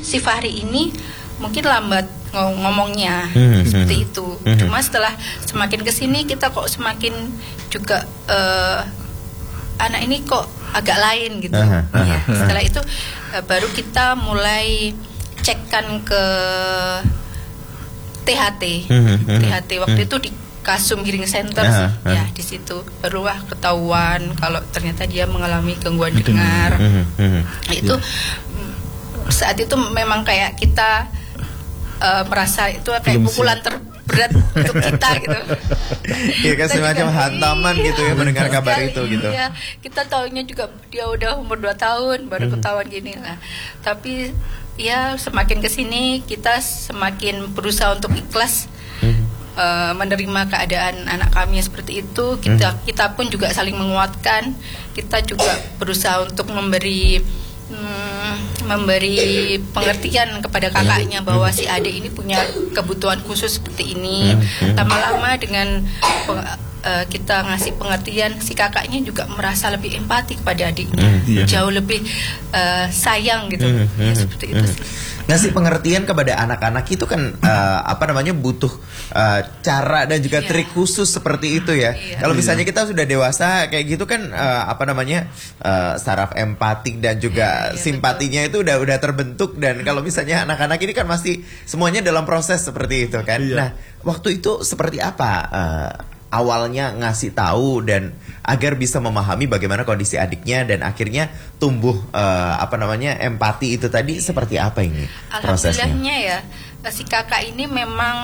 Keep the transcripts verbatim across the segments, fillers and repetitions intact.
si Fahri ini mungkin lambat ngomongnya hmm, seperti hmm, itu. Hmm. Cuma setelah semakin kesini kita kok semakin juga uh, anak ini kok agak lain gitu. Uh, uh, ya, uh, setelah itu uh, baru kita mulai cekkan ke T H T. Hmm, hmm, T H T waktu hmm. itu di Kasum Hearing Center uh, sih. uh. Ya di situ barulah ketahuan kalau ternyata dia mengalami gangguan dengar. Hmm, hmm. Itu yeah. saat itu memang kayak kita uh, merasa itu kayak Belum pukulan siap. terberat untuk kita gitu. Iya kan semacam hantaman gitu ya mendengar kabar itu gitu. Ya, kita tahunya juga dia udah umur dua tahun baru Hmm. ketahuan gini lah. Tapi ya semakin kesini kita semakin berusaha untuk ikhlas Hmm. uh, menerima keadaan anak kami yang seperti itu. Kita kita pun juga saling menguatkan. Kita juga berusaha untuk memberi hmm, memberi pengertian kepada kakaknya bahwa si adik ini punya kebutuhan khusus seperti ini. Lama-lama dengan peng- uh, kita ngasih pengertian, si kakaknya juga merasa lebih empati kepada adiknya, Iya. jauh lebih uh, sayang gitu. Ya, seperti itu sih. Ngasih pengertian kepada anak-anak itu kan uh, apa namanya butuh uh, cara dan juga Iya. trik khusus seperti itu ya. Iya. Kalau misalnya kita sudah dewasa kayak gitu kan uh, apa namanya uh, saraf empatik dan juga Iya, iya, simpatinya itu udah udah terbentuk dan kalau misalnya anak-anak ini kan masih semuanya dalam proses seperti itu kan. Iya. Nah, waktu itu seperti apa uh, awalnya ngasih tahu dan agar bisa memahami bagaimana kondisi adiknya dan akhirnya tumbuh uh, apa namanya empati itu tadi seperti apa ini prosesnya? Alhamdulillahnya ya si kakak ini memang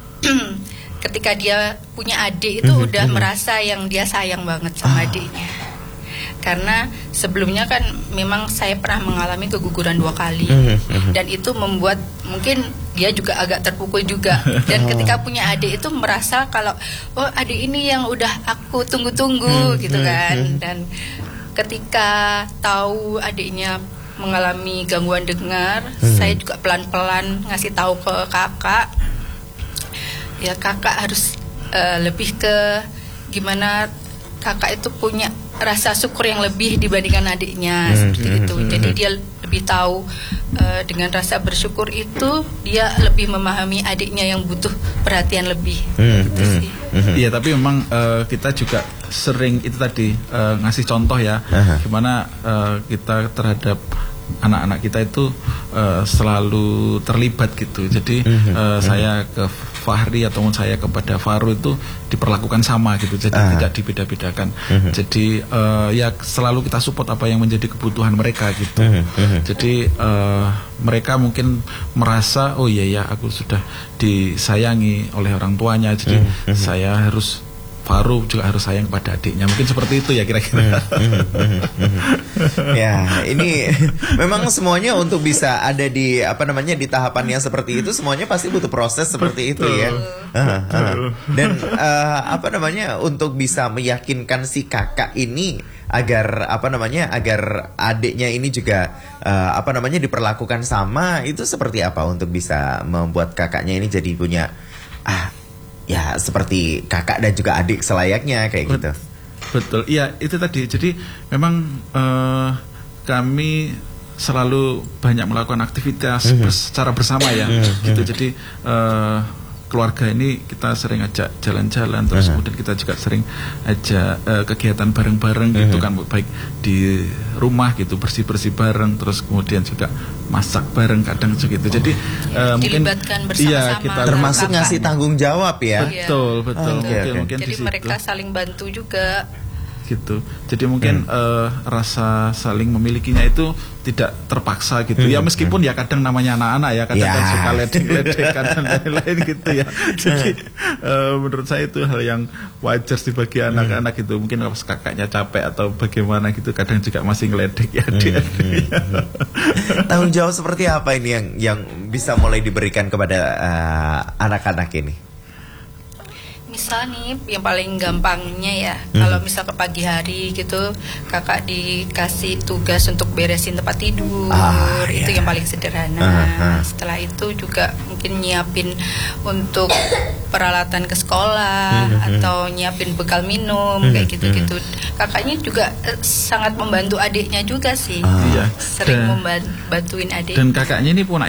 ketika dia punya adik itu udah merasa yang dia sayang banget sama adiknya. Karena sebelumnya kan memang saya pernah mengalami keguguran dua kali dan itu membuat mungkin dia juga agak terpukul juga. Dan ketika punya adik itu merasa kalau oh adik ini yang udah aku tunggu-tunggu gitu kan. Dan ketika tahu adiknya mengalami gangguan dengar, saya juga pelan-pelan ngasih tahu ke kakak. Ya kakak harus uh, lebih ke gimana kakak itu punya rasa syukur yang lebih dibandingkan adiknya Hmm, seperti hmm, itu. hmm, Jadi hmm. dia lebih tahu uh, dengan rasa bersyukur itu dia lebih memahami adiknya yang butuh perhatian lebih. Hmm, Gitu hmm, sih. hmm. Iya, tapi memang uh, kita juga sering itu tadi uh, ngasih contoh ya, Aha. gimana uh, kita terhadap anak-anak kita itu uh, selalu terlibat gitu. Jadi Mhm, uh, mhm. saya ke Fahri ataupun saya kepada Faru itu diperlakukan sama gitu. Jadi Ah. tidak dibeda-bedakan. Mhm. Jadi uh, ya selalu kita support apa yang menjadi kebutuhan mereka gitu. Mhm, mhm. Jadi uh, mereka mungkin merasa oh iya ya aku sudah disayangi oleh orang tuanya. Jadi Mhm, mhm. saya harus Faru juga harus sayang kepada adiknya. Mungkin seperti itu ya kira-kira. Ya, ini memang semuanya untuk bisa ada di apa namanya di tahapan yang seperti itu semuanya pasti butuh proses seperti itu ya. Ah, ah. Dan eh, apa namanya untuk bisa meyakinkan si kakak ini agar apa namanya agar adiknya ini juga eh, apa namanya diperlakukan sama itu seperti apa untuk bisa membuat kakaknya ini jadi punya ah ya seperti kakak dan juga adik selayaknya kayak gitu. Betul, iya itu tadi. Jadi memang eh, kami selalu banyak melakukan aktivitas Mhm. bers- secara bersama ya, Mhm. gitu. Jadi eh, keluarga ini kita sering ajak jalan-jalan, terus Mhm. kemudian kita juga sering ajak eh, kegiatan bareng-bareng gitu Mhm. kan, baik di rumah gitu bersih-bersih bareng, terus kemudian juga masak bareng kadang gitu. Jadi eh, mungkin Dilibatkan bersama-sama. iya kita Termasuk Kakak. ngasih tanggung jawab ya. Iya. betul betul Oke, mungkin oke. mungkin Jadi di situ. mereka saling bantu juga. Gitu. Jadi mungkin eh, rasa saling memilikinya itu tidak terpaksa gitu. Ya meskipun ya kadang namanya anak-anak ya kadang Ya. kan suka ledek-ledekan dan lain-lain gitu ya. Jadi eh, menurut saya itu hal yang wajar sih bagi anak-anak gitu. Mungkin kalau kakaknya capek atau bagaimana gitu kadang juga masih ngeledek ya dia. Tanggung jawab seperti apa ini yang yang bisa mulai diberikan kepada eh, anak-anak ini? Misal nih yang paling gampangnya ya, kalau misal ke pagi hari gitu kakak dikasih tugas untuk beresin tempat tidur, Ah, itu iya. yang paling sederhana. Ah, ah. Setelah itu juga mungkin nyiapin untuk peralatan ke sekolah atau nyiapin bekal minum kayak gitu-gitu. Kakaknya juga eh, sangat membantu adiknya juga sih, Iya. sering Dan- membantuin adik. Dan kakaknya ini punya